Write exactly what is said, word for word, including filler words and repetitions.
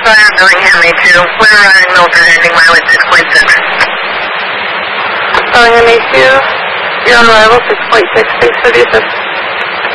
Fire Bellingham A two. We're running Milford ending mileage six point six. Bellingham A two, you're on arrival six point six. Thanks for the assist.